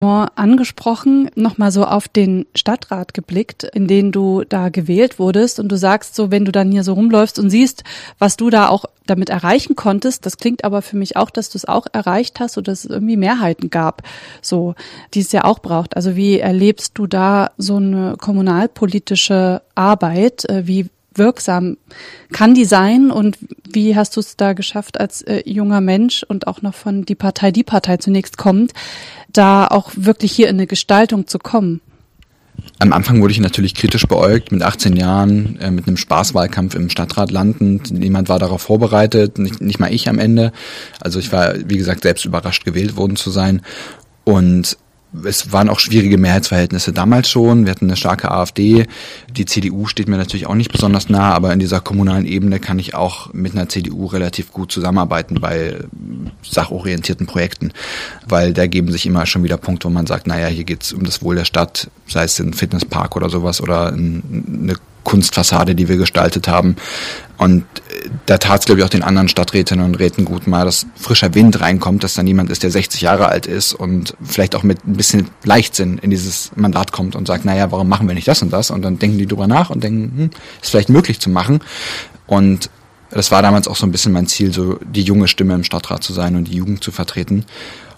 angesprochen, nochmal so auf den Stadtrat geblickt, in den du da gewählt wurdest. Und du sagst so, wenn du dann hier so rumläufst und siehst, was du da auch damit erreichen konntest, das klingt aber für mich auch, dass du es auch erreicht hast oder dass es irgendwie Mehrheiten gab, so, die es ja auch braucht. Also wie erlebst du da so eine kommunalpolitische Arbeit? Wie wirksam kann die sein und wie hast du es da geschafft als junger Mensch und auch noch von die Partei zunächst kommt, da auch wirklich hier in eine Gestaltung zu kommen? Am Anfang wurde ich natürlich kritisch beäugt, mit 18 Jahren, mit einem Spaßwahlkampf im Stadtrat landend. Niemand war darauf vorbereitet, nicht mal ich am Ende. Also ich war, wie gesagt, selbst überrascht, gewählt worden zu sein. Und es waren auch schwierige Mehrheitsverhältnisse damals schon. Wir hatten eine starke AfD. Die CDU steht mir natürlich auch nicht besonders nah, aber in dieser kommunalen Ebene kann ich auch mit einer CDU relativ gut zusammenarbeiten bei sachorientierten Projekten, weil da geben sich immer schon wieder Punkte, wo man sagt, naja, hier geht's um das Wohl der Stadt, sei es ein Fitnesspark oder sowas oder eine Kunstfassade, die wir gestaltet haben. Und da tat es, glaube ich, auch den anderen Stadträtinnen und Räten gut mal, dass frischer Wind reinkommt, dass da niemand ist, der 60 Jahre alt ist und vielleicht auch mit ein bisschen Leichtsinn in dieses Mandat kommt und sagt, naja, warum machen wir nicht das und das? Und dann denken die drüber nach und denken, ist vielleicht möglich zu machen. Und das war damals auch so ein bisschen mein Ziel, so die junge Stimme im Stadtrat zu sein und die Jugend zu vertreten.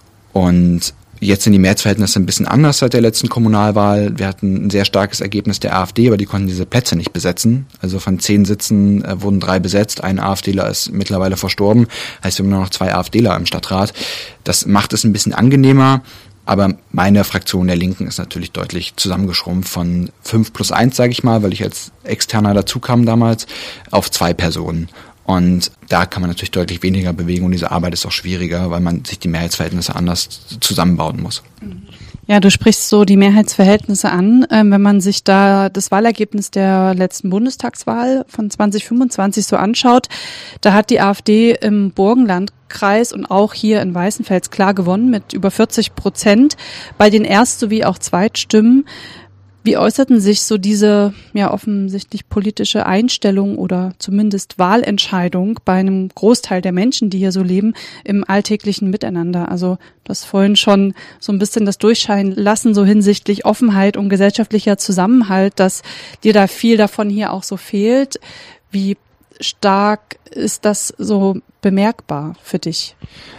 Und jetzt sind die Mehrheitsverhältnisse ein bisschen anders seit der letzten Kommunalwahl. Wir hatten ein sehr starkes Ergebnis der AfD, aber die konnten diese Plätze nicht besetzen. Also von 10 Sitzen wurden 3 besetzt. Ein AfDler ist mittlerweile verstorben. Heißt, wir haben nur noch 2 AfDler im Stadtrat. Das macht es ein bisschen angenehmer. Aber meine Fraktion der Linken ist natürlich deutlich zusammengeschrumpft von 5+1, sage ich mal, weil ich als Externer dazu kam damals, auf 2 Personen. Und da kann man natürlich deutlich weniger bewegen und diese Arbeit ist auch schwieriger, weil man sich die Mehrheitsverhältnisse anders zusammenbauen muss. Ja, du sprichst so die Mehrheitsverhältnisse an. Wenn man sich da das Wahlergebnis der letzten Bundestagswahl von 2025 so anschaut, da hat die AfD im Burgenlandkreis und auch hier in Weißenfels klar gewonnen mit über 40% bei den Erst- sowie auch Zweitstimmen. Wie äußerten sich so diese ja offensichtlich politische Einstellung oder zumindest Wahlentscheidung bei einem Großteil der Menschen, die hier so leben, im alltäglichen Miteinander? Also du hast vorhin schon so ein bisschen das durchscheinen lassen, so hinsichtlich Offenheit und gesellschaftlicher Zusammenhalt, dass dir da viel davon hier auch so fehlt. Wie stark ist das so bemerkbar für dich?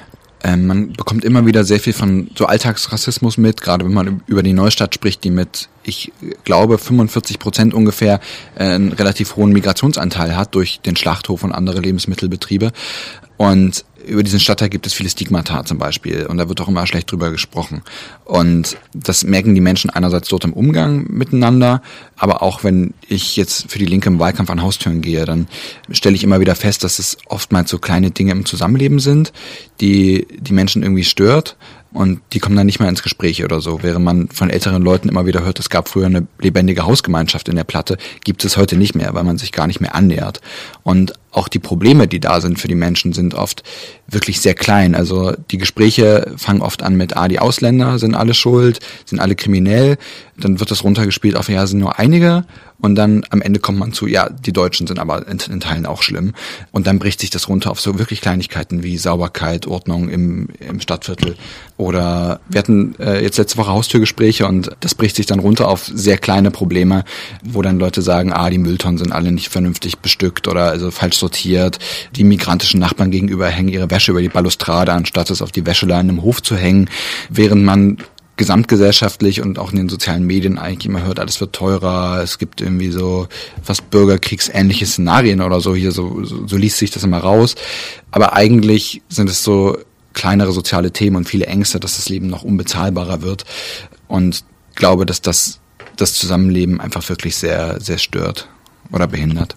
Man bekommt immer wieder sehr viel von so Alltagsrassismus mit, gerade wenn man über die Neustadt spricht, die mit, ich glaube, 45% ungefähr einen relativ hohen Migrationsanteil hat durch den Schlachthof und andere Lebensmittelbetriebe. Und über diesen Stadtteil gibt es viele Stigmata zum Beispiel und da wird auch immer schlecht drüber gesprochen. Und das merken die Menschen einerseits dort im Umgang miteinander, aber auch wenn ich jetzt für die Linke im Wahlkampf an Haustüren gehe, dann stelle ich immer wieder fest, dass es oftmals so kleine Dinge im Zusammenleben sind, die die Menschen irgendwie stört. Und die kommen dann nicht mehr ins Gespräch oder so. Während man von älteren Leuten immer wieder hört, es gab früher eine lebendige Hausgemeinschaft in der Platte, gibt es heute nicht mehr, weil man sich gar nicht mehr annähert. Und auch die Probleme, die da sind für die Menschen, sind oft wirklich sehr klein. Also die Gespräche fangen oft an mit, die Ausländer sind alle schuld, sind alle kriminell. Dann wird das runtergespielt auf, ja, sind nur einige. Und dann am Ende kommt man zu, ja, die Deutschen sind aber in Teilen auch schlimm. Und dann bricht sich das runter auf so wirklich Kleinigkeiten wie Sauberkeit, Ordnung im Stadtviertel. Oder wir hatten jetzt letzte Woche Haustürgespräche und das bricht sich dann runter auf sehr kleine Probleme, wo dann Leute sagen, die Mülltonnen sind alle nicht vernünftig bestückt oder also falsch sortiert. Die migrantischen Nachbarn gegenüber hängen ihre Wäsche über die Balustrade, anstatt es auf die Wäscheleine im Hof zu hängen, während man gesamtgesellschaftlich und auch in den sozialen Medien eigentlich immer hört, alles wird teurer, es gibt irgendwie so fast bürgerkriegsähnliche Szenarien oder so, hier so liest sich das immer raus. Aber eigentlich sind es so kleinere soziale Themen und viele Ängste, dass das Leben noch unbezahlbarer wird. Und glaube, dass das Zusammenleben einfach wirklich sehr, sehr stört oder behindert.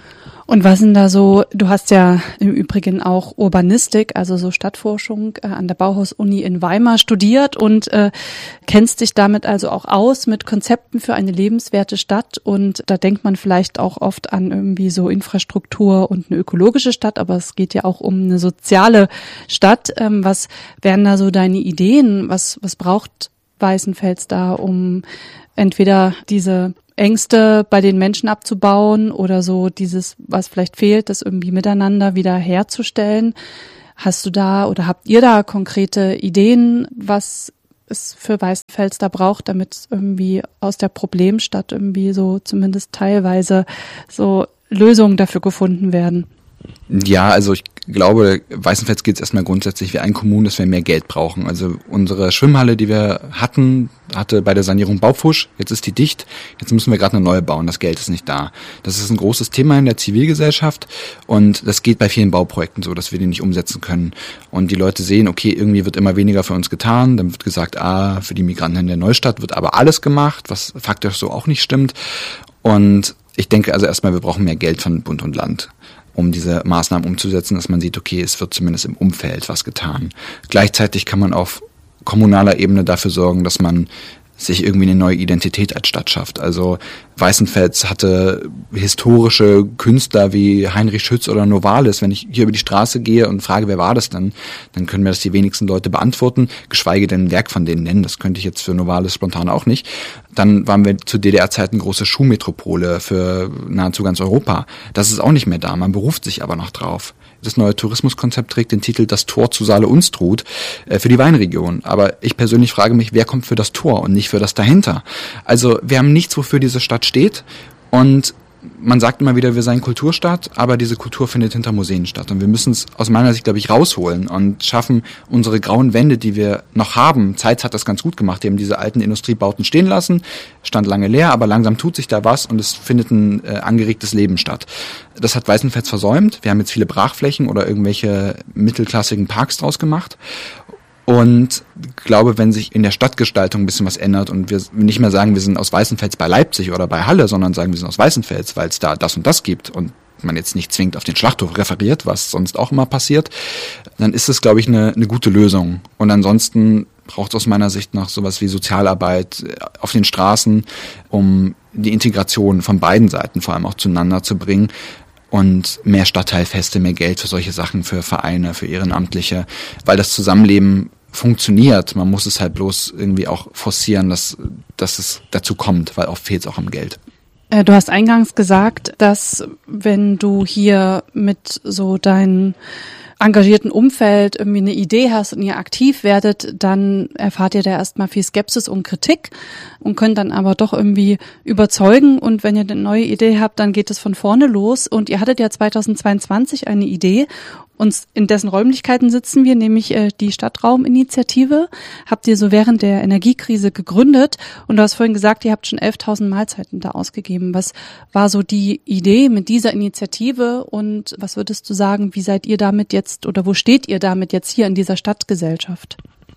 Und was sind da so, du hast ja im Übrigen auch Urbanistik, also so Stadtforschung an der Bauhaus-Uni in Weimar studiert und kennst dich damit also auch aus mit Konzepten für eine lebenswerte Stadt und da denkt man vielleicht auch oft an irgendwie so Infrastruktur und eine ökologische Stadt, aber es geht ja auch um eine soziale Stadt. Was wären da so deine Ideen? Was braucht Weißenfels da, um entweder diese Ängste bei den Menschen abzubauen oder so dieses, was vielleicht fehlt, das irgendwie miteinander wieder herzustellen? Hast du da oder habt ihr da konkrete Ideen, was es für Weißenfels da braucht, damit irgendwie aus der Problemstadt irgendwie so zumindest teilweise so Lösungen dafür gefunden werden. Ja, also ich glaube, Weißenfels geht es erstmal grundsätzlich wie ein Kommunen, dass wir mehr Geld brauchen. Also unsere Schwimmhalle, die wir hatte bei der Sanierung Baupfusch, jetzt ist die dicht, jetzt müssen wir gerade eine neue bauen, das Geld ist nicht da. Das ist ein großes Thema in der Zivilgesellschaft und das geht bei vielen Bauprojekten so, dass wir die nicht umsetzen können. Und die Leute sehen, okay, irgendwie wird immer weniger für uns getan, dann wird gesagt, für die Migranten in der Neustadt wird aber alles gemacht, was faktisch so auch nicht stimmt. Und ich denke also erstmal, wir brauchen mehr Geld von Bund und Land, um diese Maßnahmen umzusetzen, dass man sieht, okay, es wird zumindest im Umfeld was getan. Gleichzeitig kann man auf kommunaler Ebene dafür sorgen, dass man sich irgendwie eine neue Identität als Stadt schafft. Also Weißenfels hatte historische Künstler wie Heinrich Schütz oder Novalis. Wenn ich hier über die Straße gehe und frage, wer war das denn, dann können mir das die wenigsten Leute beantworten, geschweige denn ein Werk von denen nennen. Das könnte ich jetzt für Novalis spontan auch nicht. Dann waren wir zu DDR-Zeiten große Schuhmetropole für nahezu ganz Europa. Das ist auch nicht mehr da, man beruft sich aber noch drauf. Das neue Tourismuskonzept trägt den Titel Das Tor zu Saale-Unstrut für die Weinregion. Aber ich persönlich frage mich, wer kommt für das Tor und nicht für das dahinter? Also wir haben nichts, wofür diese Stadt steht. Und man sagt immer wieder, wir seien Kulturstadt, aber diese Kultur findet hinter Museen statt. Und wir müssen es aus meiner Sicht, glaube ich, rausholen und schaffen, unsere grauen Wände, die wir noch haben. Zeitz hat das ganz gut gemacht. Die haben diese alten Industriebauten stehen lassen, stand lange leer, aber langsam tut sich da was und es findet ein angeregtes Leben statt. Das hat Weißenfels versäumt. Wir haben jetzt viele Brachflächen oder irgendwelche mittelklassigen Parks draus gemacht. Und ich glaube, wenn sich in der Stadtgestaltung ein bisschen was ändert und wir nicht mehr sagen, wir sind aus Weißenfels bei Leipzig oder bei Halle, sondern sagen, wir sind aus Weißenfels, weil es da das und das gibt und man jetzt nicht zwingend auf den Schlachthof referiert, was sonst auch immer passiert, dann ist es, glaube ich, eine gute Lösung. Und ansonsten braucht es aus meiner Sicht noch sowas wie Sozialarbeit auf den Straßen, um die Integration von beiden Seiten vor allem auch zueinander zu bringen. Und mehr Stadtteilfeste, mehr Geld für solche Sachen, für Vereine, für Ehrenamtliche, weil das Zusammenleben funktioniert. Man muss es halt bloß irgendwie auch forcieren, dass es dazu kommt, weil oft fehlt es auch am Geld. Du hast eingangs gesagt, dass wenn du hier mit so deinen engagierten Umfeld irgendwie eine Idee hast und ihr aktiv werdet, dann erfahrt ihr da erstmal viel Skepsis und Kritik und könnt dann aber doch irgendwie überzeugen. Und wenn ihr eine neue Idee habt, dann geht es von vorne los. Und ihr hattet ja 2022 eine Idee. Und in dessen Räumlichkeiten sitzen wir, nämlich die Stadtrauminitiative. Habt ihr so während der Energiekrise gegründet. Und du hast vorhin gesagt, ihr habt schon 11.000 Mahlzeiten da ausgegeben. Was war so die Idee mit dieser Initiative? Und was würdest du sagen, wie seid ihr damit jetzt oder wo steht ihr damit jetzt hier in dieser Stadtgesellschaft?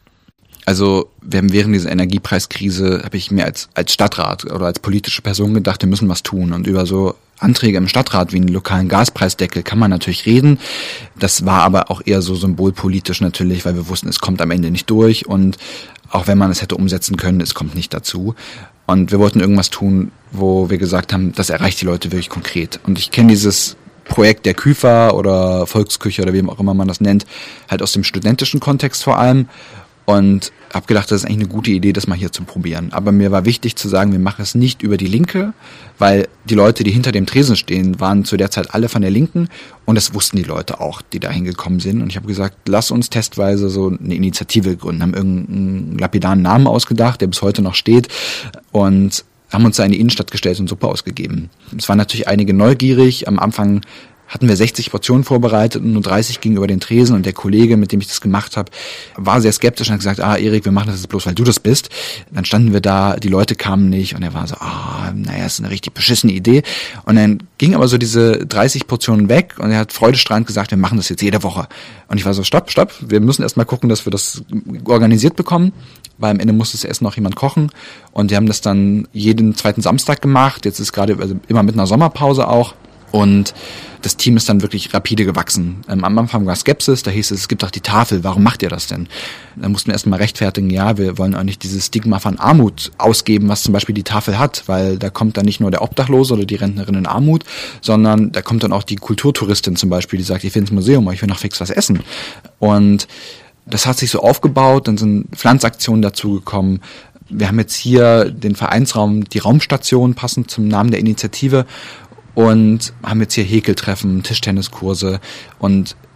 Also wir haben während dieser Energiepreiskrise, habe ich mir als Stadtrat oder als politische Person gedacht, wir müssen was tun. Und über so Anträge im Stadtrat wie einen lokalen Gaspreisdeckel kann man natürlich reden. Das war aber auch eher so symbolpolitisch natürlich, weil wir wussten, es kommt am Ende nicht durch. Und auch wenn man es hätte umsetzen können, es kommt nicht dazu. Und wir wollten irgendwas tun, wo wir gesagt haben, das erreicht die Leute wirklich konkret. Und ich kenne dieses Projekt der Küfer oder Volksküche oder wie auch immer man das nennt, halt aus dem studentischen Kontext vor allem. Und habe gedacht, das ist eigentlich eine gute Idee, das mal hier zu probieren. Aber mir war wichtig zu sagen, wir machen es nicht über die Linke, weil die Leute, die hinter dem Tresen stehen, waren zu der Zeit alle von der Linken und das wussten die Leute auch, die da hingekommen sind. Und ich habe gesagt, lass uns testweise so eine Initiative gründen, haben irgendeinen lapidaren Namen ausgedacht, der bis heute noch steht und haben uns da in die Innenstadt gestellt und Suppe ausgegeben. Es waren natürlich einige neugierig. Am Anfang hatten wir 60 Portionen vorbereitet und nur 30 gegenüber den Tresen und der Kollege, mit dem ich das gemacht habe, war sehr skeptisch und hat gesagt, Erik, wir machen das jetzt bloß, weil du das bist. Dann standen wir da, die Leute kamen nicht und er war so, das ist eine richtig beschissene Idee. Und dann ging aber so diese 30 Portionen weg und er hat freudestrahlend gesagt, wir machen das jetzt jede Woche. Und ich war so, stopp, wir müssen erst mal gucken, dass wir das organisiert bekommen, weil am Ende muss es erst noch jemand kochen und wir haben das dann jeden zweiten Samstag gemacht, jetzt ist gerade immer mit einer Sommerpause auch. Und das Team ist dann wirklich rapide gewachsen. Am Anfang war Skepsis, da hieß es gibt doch die Tafel, warum macht ihr das denn? Da mussten wir erstmal rechtfertigen, ja, wir wollen auch nicht dieses Stigma von Armut ausgeben, was zum Beispiel die Tafel hat, weil da kommt dann nicht nur der Obdachlose oder die Rentnerin in Armut, sondern da kommt dann auch die Kulturtouristin zum Beispiel, die sagt, ich will ins Museum, ich will noch fix was essen. Und das hat sich so aufgebaut, dann sind Pflanzaktionen dazugekommen. Wir haben jetzt hier den Vereinsraum, die Raumstation, passend zum Namen der Initiative, und haben jetzt hier Häkeltreffen, Tischtenniskurse und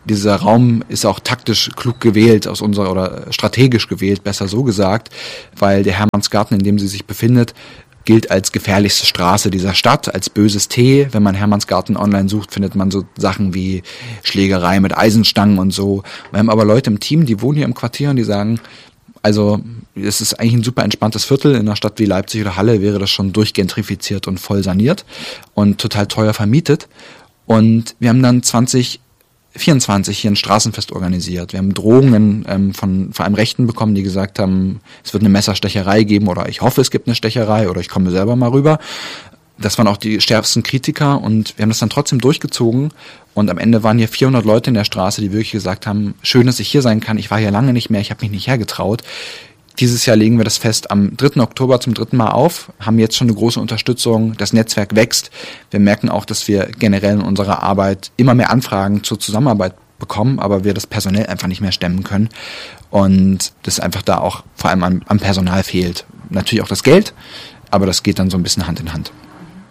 Dieser Raum ist auch taktisch klug gewählt oder strategisch gewählt, besser so gesagt, weil der Hermannsgarten, in dem sie sich befindet, gilt als gefährlichste Straße dieser Stadt, als böses T. Wenn man Hermannsgarten online sucht, findet man so Sachen wie Schlägerei mit Eisenstangen und so. Wir haben aber Leute im Team, die wohnen hier im Quartier und die sagen, also es ist eigentlich ein super entspanntes Viertel. In einer Stadt wie Leipzig oder Halle wäre das schon durchgentrifiziert und voll saniert und total teuer vermietet. Und wir haben dann 2024 hier ein Straßenfest organisiert. Wir haben Drohungen von vor allem Rechten bekommen, die gesagt haben, es wird eine Messerstecherei geben oder ich hoffe, es gibt eine Stecherei oder ich komme selber mal rüber. Das waren auch die stärksten Kritiker und wir haben das dann trotzdem durchgezogen und am Ende waren hier 400 Leute in der Straße, die wirklich gesagt haben, schön, dass ich hier sein kann, ich war hier lange nicht mehr, ich habe mich nicht hergetraut. Dieses Jahr legen wir das Fest am 3. Oktober zum 3. Mal auf, haben jetzt schon eine große Unterstützung, das Netzwerk wächst. Wir merken auch, dass wir generell in unserer Arbeit immer mehr Anfragen zur Zusammenarbeit bekommen, aber wir das personell einfach nicht mehr stemmen können und das einfach da auch vor allem am Personal fehlt. Natürlich auch das Geld, aber das geht dann so ein bisschen Hand in Hand.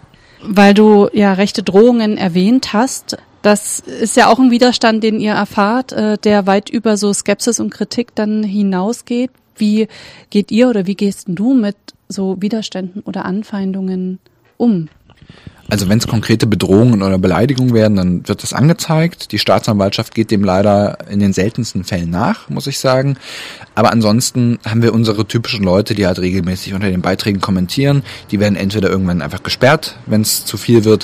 Weil du ja rechte Drohungen erwähnt hast, das ist ja auch ein Widerstand, den ihr erfahrt, der weit über so Skepsis und Kritik dann hinausgeht. Wie geht ihr oder wie gehst du mit so Widerständen oder Anfeindungen um? Also wenn es konkrete Bedrohungen oder Beleidigungen werden, dann wird das angezeigt. Die Staatsanwaltschaft geht dem leider in den seltensten Fällen nach, muss ich sagen. Aber ansonsten haben wir unsere typischen Leute, die halt regelmäßig unter den Beiträgen kommentieren. Die werden entweder irgendwann einfach gesperrt, wenn es zu viel wird,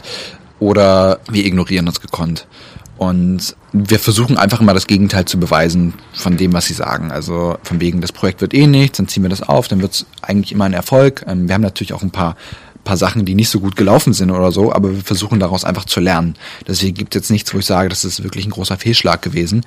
oder wir ignorieren das gekonnt. Und wir versuchen einfach immer das Gegenteil zu beweisen von dem, was sie sagen. Also von wegen, das Projekt wird eh nichts, dann ziehen wir das auf, dann wird es eigentlich immer ein Erfolg. Wir haben natürlich auch ein paar Sachen, die nicht so gut gelaufen sind oder so, aber wir versuchen daraus einfach zu lernen. Deswegen gibt es jetzt nichts, wo ich sage, das ist wirklich ein großer Fehlschlag gewesen.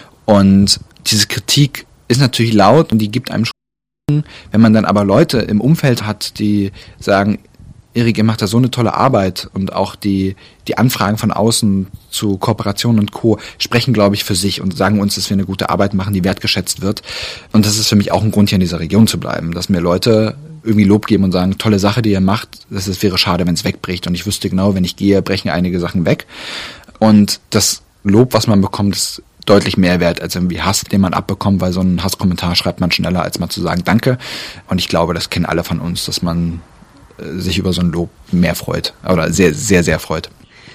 Und diese Kritik ist natürlich laut und die gibt einem schon, wenn man dann aber Leute im Umfeld hat, die sagen, Erik, ihr macht da so eine tolle Arbeit und auch die Anfragen von außen zu Kooperation und Co. sprechen, glaube ich, für sich und sagen uns, dass wir eine gute Arbeit machen, die wertgeschätzt wird. Und das ist für mich auch ein Grund, hier in dieser Region zu bleiben, dass mir Leute irgendwie Lob geben und sagen, tolle Sache, die ihr macht, es wäre schade, wenn es wegbricht. Und ich wüsste genau, wenn ich gehe, brechen einige Sachen weg. Und das Lob, was man bekommt, ist deutlich mehr wert als irgendwie Hass, den man abbekommt, weil so einen Hasskommentar schreibt man schneller, als mal zu sagen, danke. Und ich glaube, das kennen alle von uns, dass man sich über so ein Lob mehr freut oder sehr, sehr, sehr freut.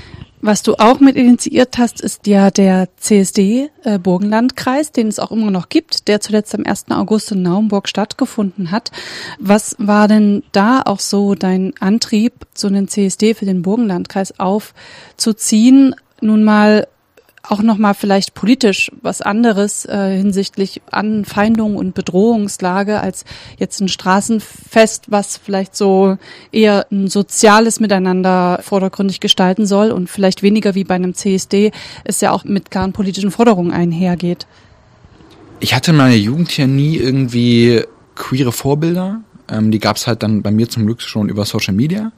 Was du auch mit initiiert hast, ist ja der CSD Burgenlandkreis, den es auch immer noch gibt, der zuletzt am 1. August in Naumburg stattgefunden hat. Was war denn da auch so dein Antrieb, so einen CSD für den Burgenlandkreis aufzuziehen? Nun mal auch nochmal vielleicht politisch was anderes hinsichtlich Anfeindung und Bedrohungslage als jetzt ein Straßenfest, was vielleicht so eher ein soziales Miteinander vordergründig gestalten soll und vielleicht weniger wie bei einem CSD es ja auch mit klaren politischen Forderungen einhergeht. Ich hatte in meiner Jugend hier nie irgendwie queere Vorbilder. Die gab es halt dann bei mir zum Glück schon über Social Media.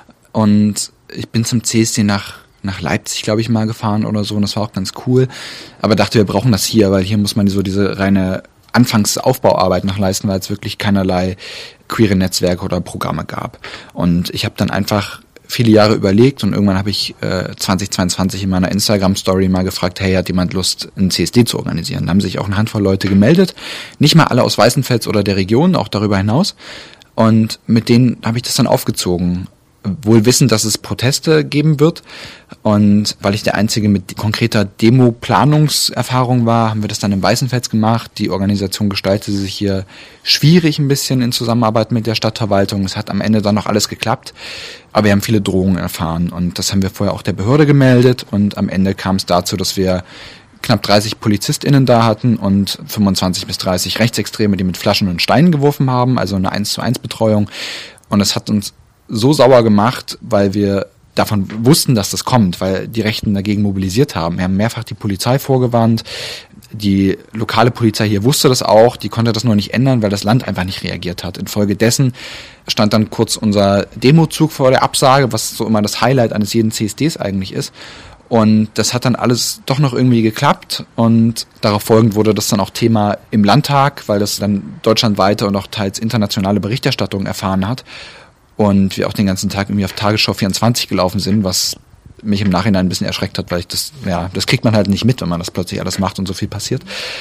Und ich bin zum CSD nach Leipzig, glaube ich, mal gefahren oder so, und das war auch ganz cool. Aber dachte, wir brauchen das hier, weil hier muss man so diese reine Anfangsaufbauarbeit noch leisten, weil es wirklich keinerlei queere Netzwerke oder Programme gab. Und ich habe dann einfach viele Jahre überlegt und irgendwann habe ich 2022 in meiner Instagram-Story mal gefragt, hey, hat jemand Lust, einen CSD zu organisieren? Da haben sich auch eine Handvoll Leute gemeldet. Nicht mal alle aus Weißenfels oder der Region, auch darüber hinaus. Und mit denen habe ich das dann aufgezogen. Wohl wissend, dass es Proteste geben wird. Und weil ich der Einzige mit konkreter Demo-Planungserfahrung war, haben wir das dann in Weißenfels gemacht. Die Organisation gestaltete sich hier schwierig ein bisschen in Zusammenarbeit mit der Stadtverwaltung. Es hat am Ende dann noch alles geklappt. Aber wir haben viele Drohungen erfahren. Und das haben wir vorher auch der Behörde gemeldet. Und am Ende kam es dazu, dass wir knapp 30 PolizistInnen da hatten und 25 bis 30 Rechtsextreme, die mit Flaschen und Steinen geworfen haben. Also eine 1:1 Betreuung. Und es hat uns so sauer gemacht, weil wir davon wussten, dass das kommt, weil die Rechten dagegen mobilisiert haben. Wir haben mehrfach die Polizei vorgewarnt. Die lokale Polizei hier wusste das auch, die konnte das nur nicht ändern, weil das Land einfach nicht reagiert hat. Infolgedessen stand dann kurz unser Demozug vor der Absage, was so immer das Highlight eines jeden CSDs eigentlich ist. Und das hat dann alles doch noch irgendwie geklappt und darauf folgend wurde das dann auch Thema im Landtag, weil das dann deutschlandweite und auch teils internationale Berichterstattung erfahren hat. Und wir auch den ganzen Tag irgendwie auf Tagesschau 24 gelaufen sind, was mich im Nachhinein ein bisschen erschreckt hat, weil das kriegt man halt nicht mit, wenn man das plötzlich alles macht und so viel passiert.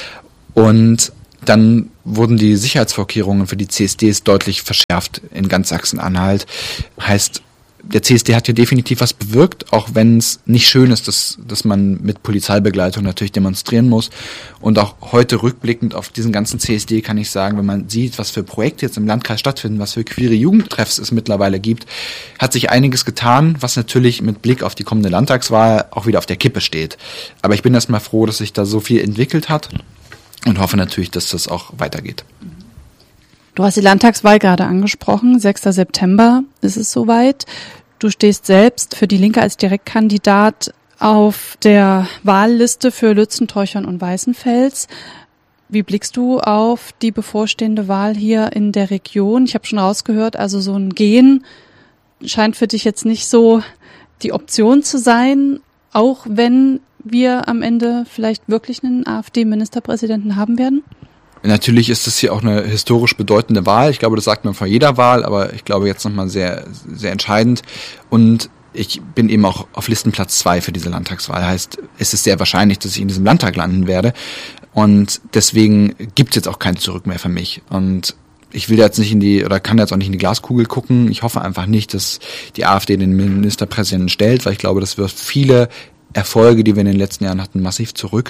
Und dann wurden die Sicherheitsvorkehrungen für die CSDs deutlich verschärft in ganz Sachsen-Anhalt. Heißt, der CSD hat hier definitiv was bewirkt, auch wenn es nicht schön ist, dass man mit Polizeibegleitung natürlich demonstrieren muss. Und auch heute rückblickend auf diesen ganzen CSD kann ich sagen, wenn man sieht, was für Projekte jetzt im Landkreis stattfinden, was für queere Jugendtreffs es mittlerweile gibt, hat sich einiges getan, was natürlich mit Blick auf die kommende Landtagswahl auch wieder auf der Kippe steht. Aber ich bin erstmal froh, dass sich da so viel entwickelt hat und hoffe natürlich, dass das auch weitergeht. Du hast die Landtagswahl gerade angesprochen. 6. September ist es soweit. Du stehst selbst für die Linke als Direktkandidat auf der Wahlliste für Lützen, Teuchern und Weißenfels. Wie blickst du auf die bevorstehende Wahl hier in der Region? Ich habe schon rausgehört, also so ein Gehen scheint für dich jetzt nicht so die Option zu sein, auch wenn wir am Ende vielleicht wirklich einen AfD-Ministerpräsidenten haben werden? Natürlich ist es hier auch eine historisch bedeutende Wahl. Ich glaube, das sagt man vor jeder Wahl, aber ich glaube jetzt nochmal sehr, sehr entscheidend. Und ich bin eben auch auf Listenplatz 2 für diese Landtagswahl. Heißt, es ist sehr wahrscheinlich, dass ich in diesem Landtag landen werde. Und deswegen gibt es jetzt auch kein Zurück mehr für mich. Und ich will jetzt nicht kann jetzt auch nicht in die Glaskugel gucken. Ich hoffe einfach nicht, dass die AfD den Ministerpräsidenten stellt, weil ich glaube, das wirft viele Erfolge, die wir in den letzten Jahren hatten, massiv zurück.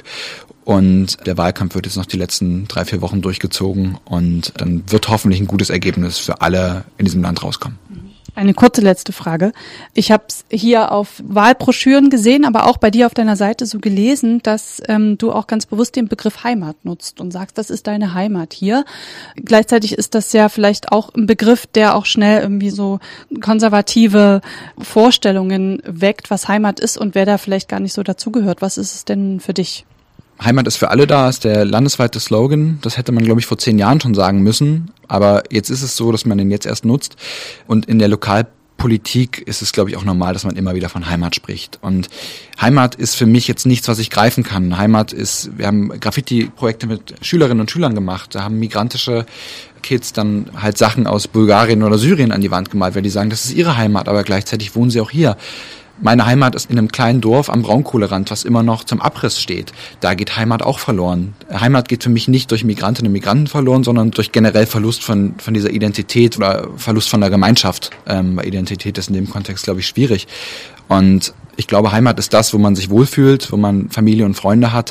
Und der Wahlkampf wird jetzt noch die letzten 3-4 Wochen durchgezogen und dann wird hoffentlich ein gutes Ergebnis für alle in diesem Land rauskommen. Eine kurze letzte Frage. Ich habe es hier auf Wahlbroschüren gesehen, aber auch bei dir auf deiner Seite so gelesen, dass du auch ganz bewusst den Begriff Heimat nutzt und sagst, das ist deine Heimat hier. Gleichzeitig ist das ja vielleicht auch ein Begriff, der auch schnell irgendwie so konservative Vorstellungen weckt, was Heimat ist und wer da vielleicht gar nicht so dazugehört. Was ist es denn für dich? Heimat ist für alle da, ist der landesweite Slogan. Das hätte man, glaube ich, vor 10 Jahren schon sagen müssen. Aber jetzt ist es so, dass man den jetzt erst nutzt. Und in der Lokalpolitik ist es, glaube ich, auch normal, dass man immer wieder von Heimat spricht. Und Heimat ist für mich jetzt nichts, was ich greifen kann. Heimat ist, wir haben Graffiti-Projekte mit Schülerinnen und Schülern gemacht. Da haben migrantische Kids dann halt Sachen aus Bulgarien oder Syrien an die Wand gemalt, weil die sagen, das ist ihre Heimat, aber gleichzeitig wohnen sie auch hier. Meine Heimat ist in einem kleinen Dorf am Braunkohlerand, was immer noch zum Abriss steht. Da geht Heimat auch verloren. Heimat geht für mich nicht durch Migrantinnen und Migranten verloren, sondern durch generell Verlust von dieser Identität oder Verlust von der Gemeinschaft. Weil Identität ist in dem Kontext, glaube ich, schwierig. Und ich glaube, Heimat ist das, wo man sich wohlfühlt, wo man Familie und Freunde hat.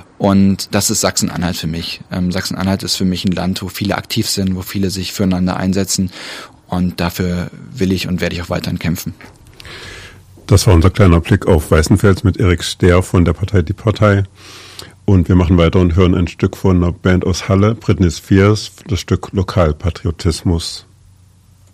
Und das ist Sachsen-Anhalt für mich. Sachsen-Anhalt ist für mich ein Land, wo viele aktiv sind, wo viele sich füreinander einsetzen. Und dafür will ich und werde ich auch weiterhin kämpfen. Das war unser kleiner Blick auf Weißenfels mit Erik Stehr von der Partei Die Partei. Und wir machen weiter und hören ein Stück von einer Band aus Halle, Britney Spears, das Stück Lokalpatriotismus.